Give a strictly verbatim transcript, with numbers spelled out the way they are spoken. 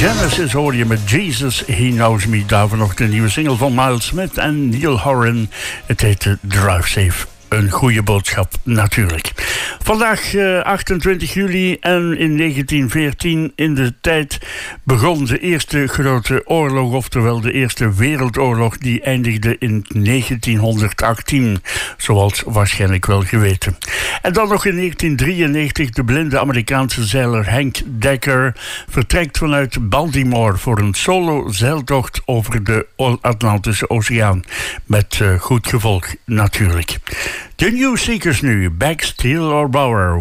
Genesis hoor je met Jesus, He Knows Me. Daarvoor nog de nieuwe single van Miles Smith en Neil Horan. Het heet Drive Safe. Een goede boodschap, natuurlijk. Vandaag uh, achtentwintig juli en in negentien veertien in de tijd begon de eerste grote oorlog, oftewel de Eerste Wereldoorlog, die eindigde in negentienhonderdachttien, zoals waarschijnlijk wel geweten. En dan nog in negentien drieënnegentig, de blinde Amerikaanse zeiler Henk Dekker vertrekt vanuit Baltimore voor een solo-zeiltocht over de Atlantische Oceaan. Met uh, goed gevolg, natuurlijk. De New Seekers nu, Back, Steel or Bauer.